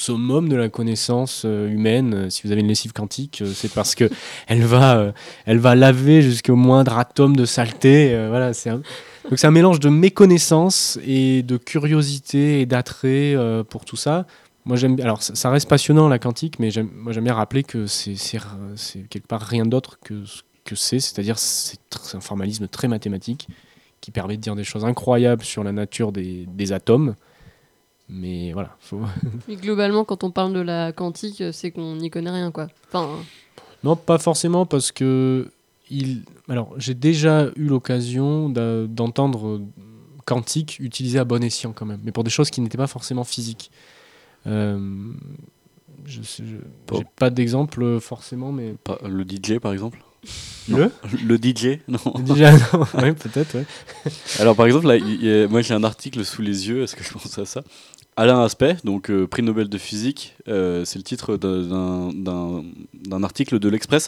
summum de la connaissance humaine. Si vous avez une lessive quantique, c'est parce que elle va laver jusqu'au moindre atome de saleté. Voilà, donc c'est un mélange de méconnaissance et de curiosité et d'attrait pour tout ça. Moi, alors, ça reste passionnant, la quantique, mais j'aime bien rappeler que c'est quelque part rien d'autre que ce que c'est-à-dire c'est un formalisme très mathématique qui permet de dire des choses incroyables sur la nature des atomes. Mais voilà. Mais globalement, quand on parle de la quantique, c'est qu'on n'y connaît rien, quoi. Enfin... Non, pas forcément, parce que alors, j'ai déjà eu l'occasion d'entendre quantique utilisé à bon escient quand même, mais pour des choses qui n'étaient pas forcément physiques. J'ai pas d'exemple forcément, mais... Le DJ par exemple. Le DJ, non. Le DJ, non. Oui, peut-être, ouais. Alors par exemple, là, moi j'ai un article sous les yeux, est-ce que je pense à ça? Alain Aspect, donc prix Nobel de physique, c'est le titre d'un article de l'Express,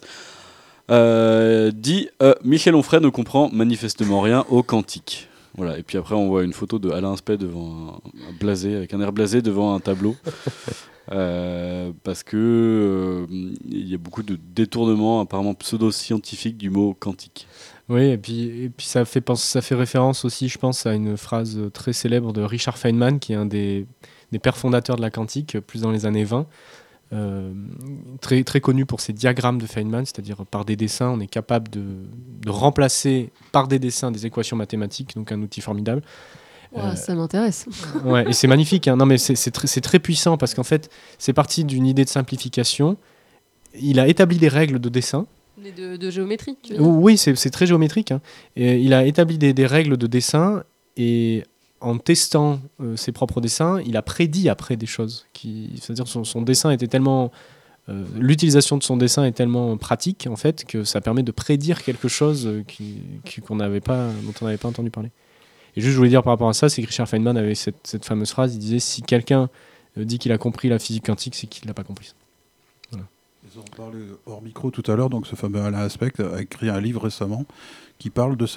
dit Michel Onfray ne comprend manifestement rien au quantique. Voilà. Et puis après, on voit une photo de Alain Aspect devant avec un air blasé devant un tableau. Parce que il y a beaucoup de détournements apparemment pseudo-scientifiques du mot quantique. Oui, et puis ça fait référence aussi, je pense, à une phrase très célèbre de Richard Feynman, qui est un des pères fondateurs de la quantique, plus dans les années 20. Très, très connu pour ses diagrammes de Feynman, c'est-à-dire par des dessins, on est capable de remplacer par des dessins des équations mathématiques, donc un outil formidable. Ça m'intéresse. Ouais, et c'est magnifique, hein. Non, mais c'est très puissant, parce qu'en fait, c'est parti d'une idée de simplification. Il a établi des règles de dessin. Mais de géométrie, tu veux dire ? Oui, c'est très géométrique, hein. Et il a établi des règles de dessin, et en testant ses propres dessins, il a prédit après des choses. C'est-à-dire son dessin était tellement... l'utilisation de son dessin est tellement pratique, en fait, que ça permet de prédire quelque chose dont on n'avait pas entendu parler. Et juste, je voulais dire par rapport à ça, c'est que Richard Feynman avait cette fameuse phrase, il disait, si quelqu'un dit qu'il a compris la physique quantique, c'est qu'il ne l'a pas compris. Voilà. On parlait hors micro tout à l'heure, donc ce fameux Alain Aspect a écrit un livre récemment qui parle de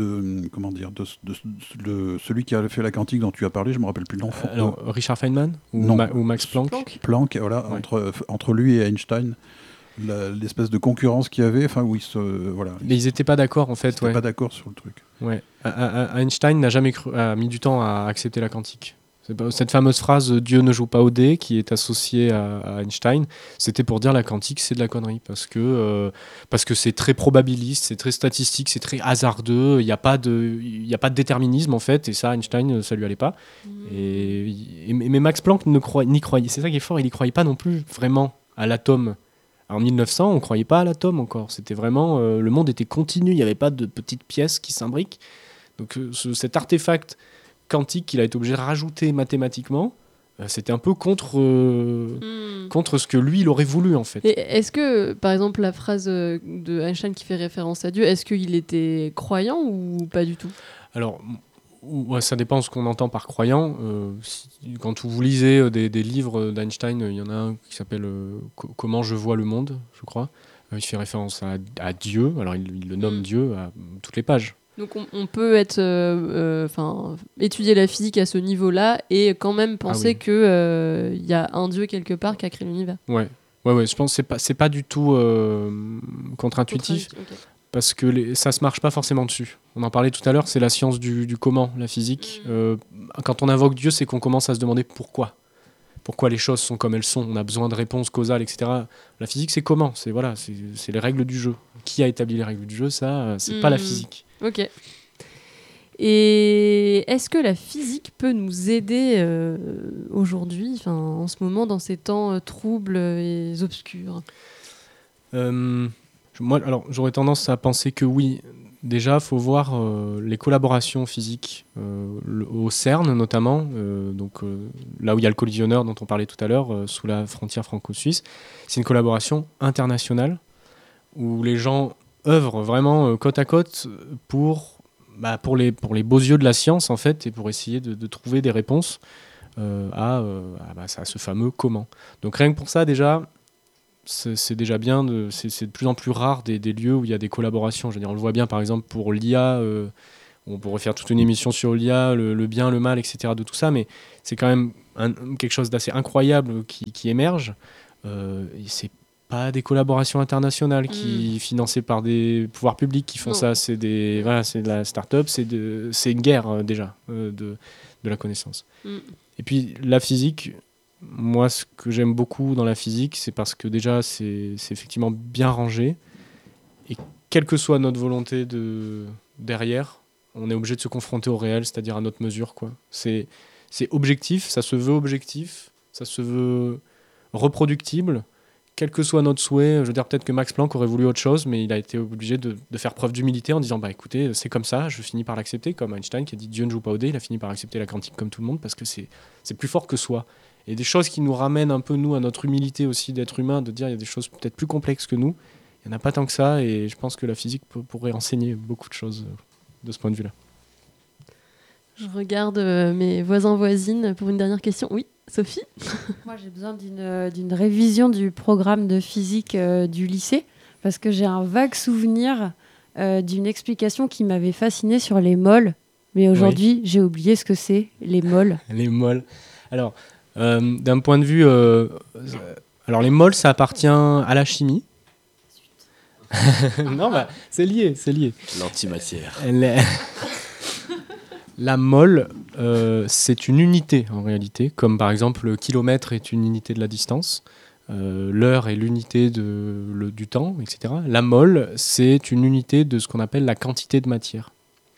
celui qui a fait la quantique dont tu as parlé, je ne me rappelle plus le nom. Alors, Richard Feynman ou Max Planck. Planck, voilà, ouais. Entre lui et Einstein. L'espèce de concurrence qu'il y avait, enfin oui, voilà. Mais ils n'étaient pas d'accord en fait. Ils n'étaient pas d'accord sur le truc. Ouais. Einstein a mis du temps à accepter la quantique. Cette fameuse phrase Dieu ne joue pas au dé qui est associée à Einstein, c'était pour dire la quantique c'est de la connerie parce que c'est très probabiliste, c'est très statistique, c'est très hasardeux, il n'y a pas de déterminisme en fait, et ça Einstein ça lui allait pas. Mais Max Planck n'y croyait, c'est ça qui est fort, il n'y croyait pas non plus vraiment à l'atome. En 1900, on ne croyait pas à l'atome encore. C'était vraiment... le monde était continu. Il n'y avait pas de petites pièces qui s'imbriquent. Donc cet artefact quantique qu'il a été obligé de rajouter mathématiquement, c'était un peu contre ce que lui, il aurait voulu, en fait. Et est-ce que, par exemple, la phrase de Einstein qui fait référence à Dieu, est-ce qu'il était croyant ou pas du tout ? Alors... Ouais, ça dépend de ce qu'on entend par croyant. Quand vous lisez des livres d'Einstein, il y en a un qui s'appelle Comment je vois le monde, je crois. Il fait référence à Dieu. Alors il le nomme Dieu à toutes les pages. Donc on peut étudier la physique à ce niveau-là et quand même penser que y a un Dieu quelque part qui a créé l'univers. Ouais. Je pense que c'est pas du tout contre-intuitif. Okay. Parce que ça ne se marche pas forcément dessus. On en parlait tout à l'heure, c'est la science du comment, la physique. Quand on invoque Dieu, c'est qu'on commence à se demander pourquoi. Pourquoi les choses sont comme elles sont. On a besoin de réponses causales, etc. La physique, c'est comment ? C'est les règles du jeu. Qui a établi les règles du jeu ? Ça, c'est pas la physique. Ok. Et est-ce que la physique peut nous aider aujourd'hui, en ce moment, dans ces temps troubles et obscurs ? Moi, alors, j'aurais tendance à penser que oui. Déjà, il faut voir les collaborations physiques au CERN, notamment, là où il y a le collisionneur dont on parlait tout à l'heure, sous la frontière franco-suisse. C'est une collaboration internationale où les gens œuvrent vraiment côte à côte pour les beaux yeux de la science, en fait, et pour essayer de trouver des réponses à ce fameux comment. Donc rien que pour ça, déjà... C'est déjà bien, c'est de plus en plus rare des lieux où il y a des collaborations. Je veux dire, on le voit bien par exemple pour l'IA, On pourrait faire toute une émission sur l'IA, le bien, le mal, etc. de tout ça, mais c'est quand même quelque chose d'assez incroyable qui émerge. Et c'est pas des collaborations internationales financées par des pouvoirs publics qui font ça. C'est de la start-up, c'est une guerre déjà de la connaissance. Et puis la physique, moi ce que j'aime beaucoup dans la physique, c'est parce que déjà c'est effectivement bien rangé. Et quelle que soit notre volonté derrière, on est obligé de se confronter au réel, c'est-à-dire à notre mesure, quoi. C'est objectif, ça se veut objectif, ça se veut reproductible, quel que soit notre souhait. Je veux dire, peut-être que Max Planck aurait voulu autre chose, mais il a été obligé de faire preuve d'humilité en disant, écoutez, c'est comme ça, je finis par l'accepter, comme Einstein qui a dit Dieu ne joue pas au dé, il a fini par accepter la quantique comme tout le monde, parce que c'est plus fort que soi. Et des choses qui nous ramènent un peu, nous, à notre humilité aussi d'être humain, de dire, il y a des choses peut-être plus complexes que nous, il n'y en a pas tant que ça, et je pense que la physique pourrait enseigner beaucoup de choses de ce point de vue-là. Je regarde mes voisins-voisines pour une dernière question. Oui, Sophie ? Moi, j'ai besoin d'une révision du programme de physique du lycée, parce que j'ai un vague souvenir d'une explication qui m'avait fascinée sur les moles. Mais aujourd'hui, j'ai oublié ce que c'est, les moles. Les moles. Alors, d'un point de vue... alors, les moles, ça appartient à la chimie. Non, c'est lié. L'antimatière. La mole, c'est une unité en réalité, comme par exemple le kilomètre est une unité de la distance, l'heure est l'unité du temps, etc. La mole, c'est une unité de ce qu'on appelle la quantité de matière.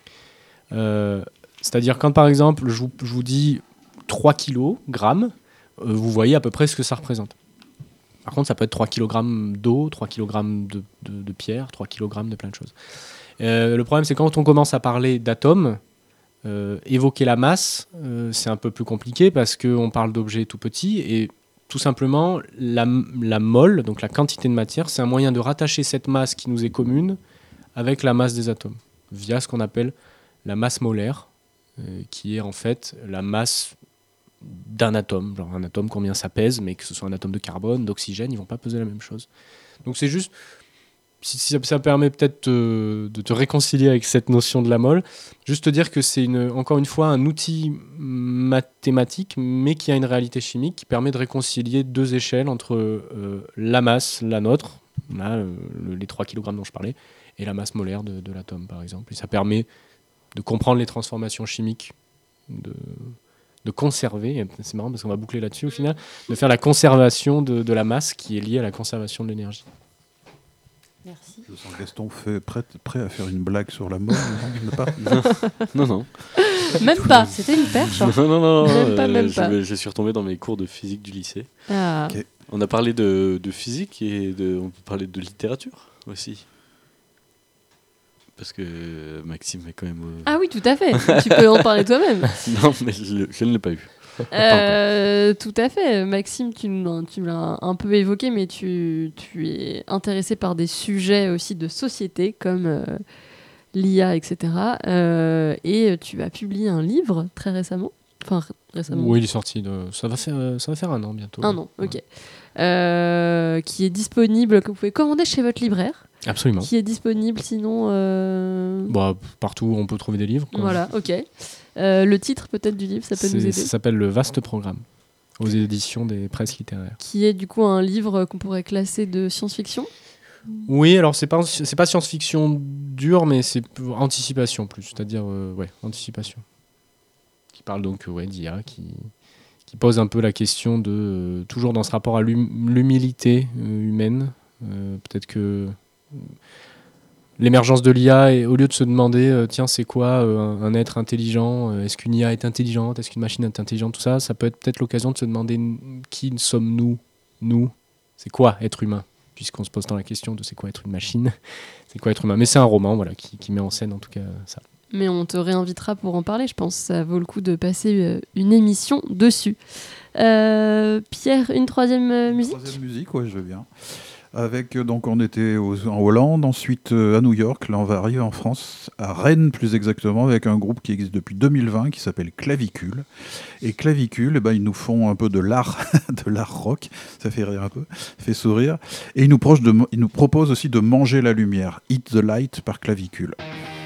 C'est-à-dire quand par exemple je vous dis 3 kg, vous voyez à peu près ce que ça représente. Par contre, ça peut être 3 kg d'eau, 3 kg de pierre, 3 kg de plein de choses. Le problème, c'est quand on commence à parler d'atomes, évoquer la masse, c'est un peu plus compliqué parce qu'on parle d'objets tout petits et tout simplement, la mole, donc la quantité de matière, c'est un moyen de rattacher cette masse qui nous est commune avec la masse des atomes, via ce qu'on appelle la masse molaire, qui est en fait la masse d'un atome, genre un atome combien ça pèse, mais que ce soit un atome de carbone, d'oxygène, ils vont pas peser la même chose. Donc c'est juste, si ça permet peut-être de te réconcilier avec cette notion de la mole, juste te dire que c'est encore une fois un outil mathématique, mais qui a une réalité chimique qui permet de réconcilier deux échelles entre la masse, la nôtre, là, les 3 kg dont je parlais, et la masse molaire de l'atome par exemple. Et ça permet de comprendre les transformations chimiques, de conserver, c'est marrant parce qu'on va boucler là-dessus au final, de faire la conservation de la masse qui est liée à la conservation de l'énergie. Merci. Je sens Gaston prêt à faire une blague sur la mort. Non. Même pas, c'était une perche. Non. Même pas. Je suis retombé dans mes cours de physique du lycée. Ah. Okay. On a parlé de physique et on peut parler de littérature aussi. Parce que Maxime est quand même... Ah oui, tout à fait. Tu peux en parler toi-même. Non, mais je ne l'ai pas eu. Tout à fait. Maxime, tu l'as un peu évoqué, mais tu es intéressé par des sujets aussi de société, comme l'IA, etc. Et tu as publié un livre très récemment. Enfin, récemment. Oui, il est sorti. Ça va faire 1 an bientôt. 1 an, ok. Qui est disponible, que vous pouvez commander chez votre libraire. Absolument. Qui est disponible sinon... partout où on peut trouver des livres. Quoi. Voilà, ok. Le titre peut-être du livre, ça peut nous aider. Ça s'appelle Le Vaste Programme, aux éditions des Presses littéraires. Qui est du coup un livre qu'on pourrait classer de science-fiction. Oui, alors c'est pas science-fiction dure, mais c'est anticipation plus, c'est-à-dire anticipation. Qui parle donc d'IA, qui pose un peu la question de toujours dans ce rapport à l'humilité humaine. Peut-être que l'émergence de l'IA, et au lieu de se demander c'est quoi un être intelligent, est-ce qu'une IA est intelligente, est-ce qu'une machine est intelligente, tout ça, ça peut être peut-être l'occasion de se demander qui sommes-nous, c'est quoi être humain, puisqu'on se pose tant la question de c'est quoi être une machine, c'est quoi être humain. Mais c'est un roman qui met en scène en tout cas ça. Mais on te réinvitera pour en parler, je pense. Ça vaut le coup de passer une émission dessus. Pierre, une troisième musique ? Troisième musique, ouais, je veux bien. Donc on était en Hollande, ensuite à New York, là on va arriver en France, à Rennes plus exactement, avec un groupe qui existe depuis 2020 qui s'appelle Clavicule. Et Clavicule, ils nous font un peu de l'art, de l'art rock, ça fait rire un peu, ça fait sourire. Et ils nous proposent aussi de manger la lumière, Eat the Light par Clavicule.